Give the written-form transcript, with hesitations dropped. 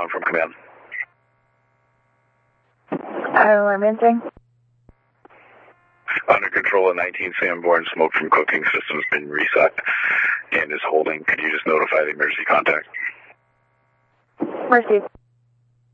from command. Alarm answering. Under control of 19 Sanborn, smoke from cooking system has been reset and is holding. Could you just notify the emergency contact? Received.